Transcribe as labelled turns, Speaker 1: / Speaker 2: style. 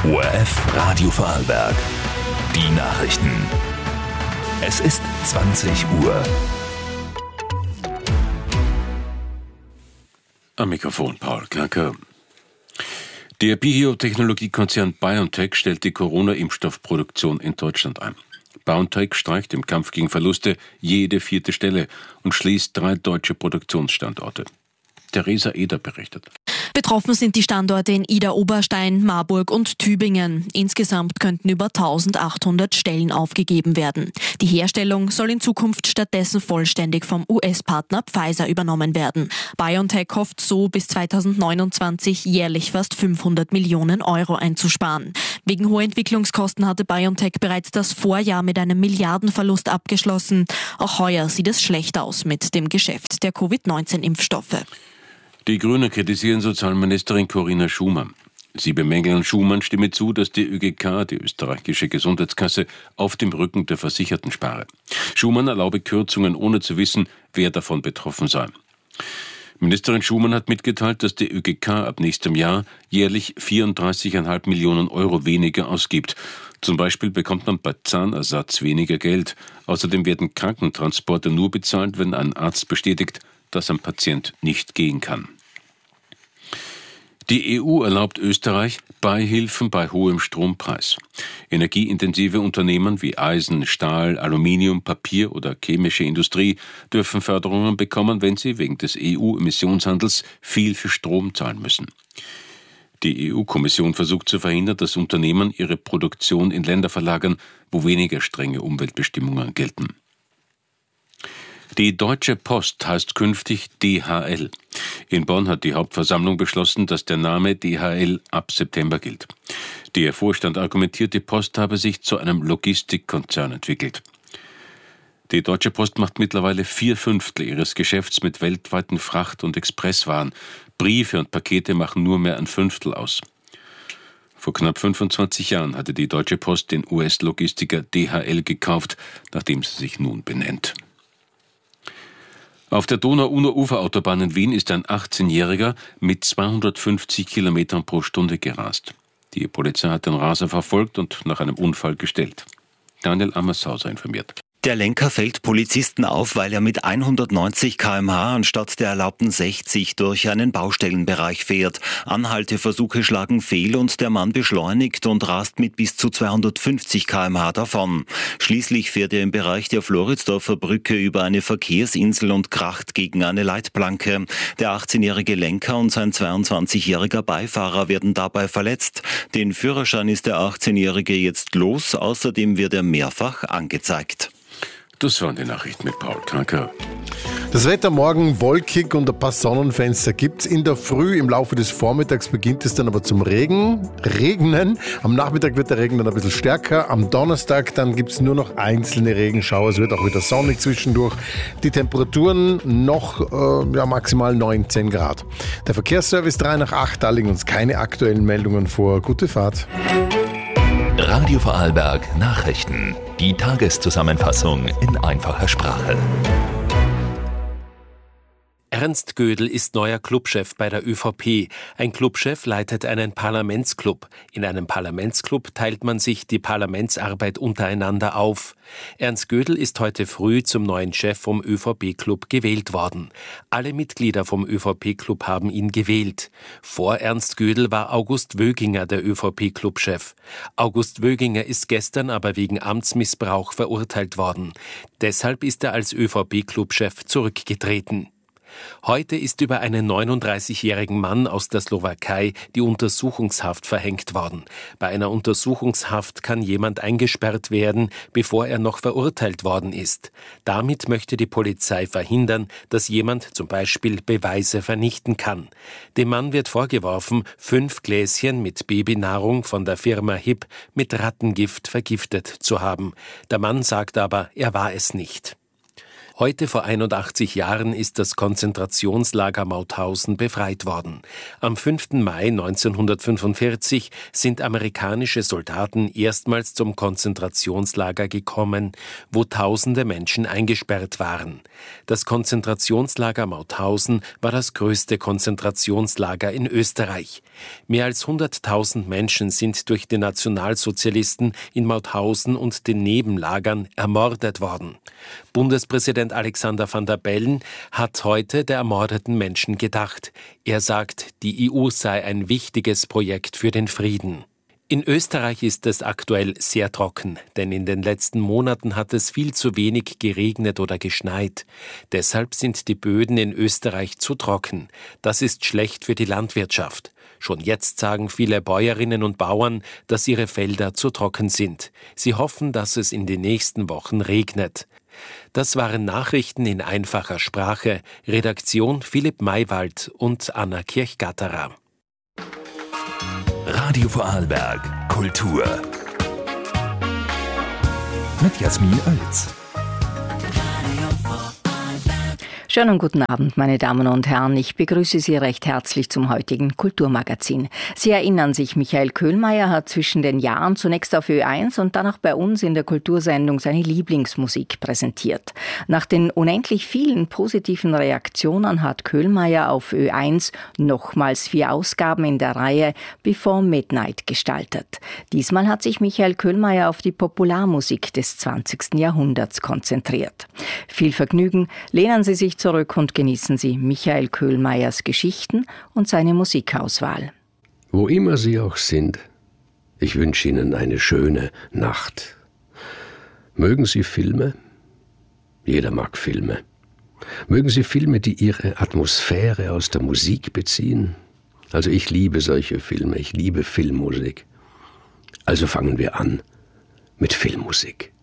Speaker 1: ORF Radio Vorarlberg. Die Nachrichten. Es ist 20 Uhr.
Speaker 2: Am Mikrofon Paul Klanker. Der Biotechnologiekonzern BioNTech stellt die Corona-Impfstoffproduktion in Deutschland ein. BioNTech streicht im Kampf gegen Verluste jede 4. Stelle und schließt 3 deutsche Produktionsstandorte. Theresa Eder berichtet.
Speaker 3: Betroffen sind die Standorte in Idar-Oberstein, Marburg und Tübingen. Insgesamt könnten über 1800 Stellen aufgegeben werden. Die Herstellung soll in Zukunft stattdessen vollständig vom US-Partner Pfizer übernommen werden. BioNTech hofft so, bis 2029 jährlich fast 500 Millionen Euro einzusparen. Wegen hoher Entwicklungskosten hatte BioNTech bereits das Vorjahr mit einem Milliardenverlust abgeschlossen. Auch heuer sieht es schlecht aus mit dem Geschäft der Covid-19-Impfstoffe.
Speaker 2: Die Grünen kritisieren Sozialministerin Corinna Schumann. Sie bemängeln, Schumann stimme zu, dass die ÖGK, die österreichische Gesundheitskasse, auf dem Rücken der Versicherten spare. Schumann erlaube Kürzungen, ohne zu wissen, wer davon betroffen sei. Ministerin Schumann hat mitgeteilt, dass die ÖGK ab nächstem Jahr jährlich 34,5 Millionen Euro weniger ausgibt. Zum Beispiel bekommt man bei Zahnersatz weniger Geld. Außerdem werden Krankentransporte nur bezahlt, wenn ein Arzt bestätigt, dass ein Patient nicht gehen kann. Die EU erlaubt Österreich Beihilfen bei hohem Strompreis. Energieintensive Unternehmen wie Eisen, Stahl, Aluminium, Papier oder chemische Industrie dürfen Förderungen bekommen, wenn sie wegen des EU-Emissionshandels viel für Strom zahlen müssen. Die EU-Kommission versucht zu verhindern, dass Unternehmen ihre Produktion in Länder verlagern, wo weniger strenge Umweltbestimmungen gelten. Die Deutsche Post heißt künftig DHL. In Bonn hat die Hauptversammlung beschlossen, dass der Name DHL ab September gilt. Der Vorstand argumentiert, die Post habe sich zu einem Logistikkonzern entwickelt. Die Deutsche Post macht mittlerweile 4/5 ihres Geschäfts mit weltweiten Fracht- und Expresswaren. Briefe und Pakete machen nur mehr 1/5 aus. Vor knapp 25 Jahren hatte die Deutsche Post den US-Logistiker DHL gekauft, nachdem sie sich nun benennt. Auf der Donau-Uferautobahn in Wien ist ein 18-Jähriger mit 250 Kilometern pro Stunde gerast. Die Polizei hat den Raser verfolgt und nach einem Unfall gestellt. Daniel Ammershauser informiert.
Speaker 4: Der Lenker fällt Polizisten auf, weil er mit 190 km/h anstatt der erlaubten 60 durch einen Baustellenbereich fährt. Anhalteversuche schlagen fehl und der Mann beschleunigt und rast mit bis zu 250 km/h davon. Schließlich fährt er im Bereich der Floridsdorfer Brücke über eine Verkehrsinsel und kracht gegen eine Leitplanke. Der 18-jährige Lenker und sein 22-jähriger Beifahrer werden dabei verletzt. Den Führerschein ist der 18-jährige jetzt los, außerdem wird er mehrfach angezeigt.
Speaker 2: Das waren die Nachrichten mit Paul Kranker.
Speaker 5: Das Wetter morgen wolkig und ein paar Sonnenfenster gibt's. In der Früh, im Laufe des Vormittags beginnt es dann aber zum Regnen. Am Nachmittag wird der Regen dann ein bisschen stärker. Am Donnerstag dann gibt's nur noch einzelne Regenschauer. Es wird auch wieder sonnig zwischendurch. Die Temperaturen noch maximal 19 Grad. Der Verkehrsservice 3 nach 8, da liegen uns keine aktuellen Meldungen vor. Gute Fahrt.
Speaker 1: Radio Vorarlberg Nachrichten. Die Tageszusammenfassung in einfacher Sprache.
Speaker 6: Ernst Gödel ist neuer Clubchef bei der ÖVP. Ein Clubchef leitet einen Parlamentsclub. In einem Parlamentsclub teilt man sich die Parlamentsarbeit untereinander auf. Ernst Gödel ist heute früh zum neuen Chef vom ÖVP-Club gewählt worden. Alle Mitglieder vom ÖVP-Club haben ihn gewählt. Vor Ernst Gödel war August Wöginger der ÖVP-Clubchef. August Wöginger ist gestern aber wegen Amtsmissbrauch verurteilt worden. Deshalb ist er als ÖVP-Clubchef zurückgetreten. Heute ist über einen 39-jährigen Mann aus der Slowakei die Untersuchungshaft verhängt worden. Bei einer Untersuchungshaft kann jemand eingesperrt werden, bevor er noch verurteilt worden ist. Damit möchte die Polizei verhindern, dass jemand zum Beispiel Beweise vernichten kann. Dem Mann wird vorgeworfen, 5 Gläschen mit Babynahrung von der Firma HIP mit Rattengift vergiftet zu haben. Der Mann sagt aber, er war es nicht. Heute vor 81 Jahren ist das Konzentrationslager Mauthausen befreit worden. Am 5. Mai 1945 sind amerikanische Soldaten erstmals zum Konzentrationslager gekommen, wo tausende Menschen eingesperrt waren. Das Konzentrationslager Mauthausen war das größte Konzentrationslager in Österreich. Mehr als 100.000 Menschen sind durch die Nationalsozialisten in Mauthausen und den Nebenlagern ermordet worden. Bundespräsident Alexander Van der Bellen hat heute der ermordeten Menschen gedacht. Er sagt, die EU sei ein wichtiges Projekt für den Frieden. In Österreich ist es aktuell sehr trocken, denn in den letzten Monaten hat es viel zu wenig geregnet oder geschneit. Deshalb sind die Böden in Österreich zu trocken. Das ist schlecht für die Landwirtschaft. Schon jetzt sagen viele Bäuerinnen und Bauern, dass ihre Felder zu trocken sind. Sie hoffen, dass es in den nächsten Wochen regnet. Das waren Nachrichten in einfacher Sprache. Redaktion Philipp Maywald und Anna Kirchgatterer.
Speaker 1: Radio Vorarlberg Kultur mit Jasmin Oelz.
Speaker 7: Schönen guten Abend, meine Damen und Herren. Ich begrüße Sie recht herzlich zum heutigen Kulturmagazin. Sie erinnern sich, Michael Köhlmeier hat zwischen den Jahren zunächst auf Ö1 und dann auch bei uns in der Kultursendung seine Lieblingsmusik präsentiert. Nach den unendlich vielen positiven Reaktionen hat Köhlmeier auf Ö1 nochmals 4 Ausgaben in der Reihe Before Midnight gestaltet. Diesmal hat sich Michael Köhlmeier auf die Popularmusik des 20. Jahrhunderts konzentriert. Viel Vergnügen, lehnen Sie sich zurück und genießen Sie Michael Köhlmeiers Geschichten und seine Musikauswahl.
Speaker 8: Wo immer Sie auch sind, ich wünsche Ihnen eine schöne Nacht. Mögen Sie Filme? Jeder mag Filme. Mögen Sie Filme, die ihre Atmosphäre aus der Musik beziehen? Also ich liebe solche Filme, ich liebe Filmmusik. Also fangen wir an mit Filmmusik.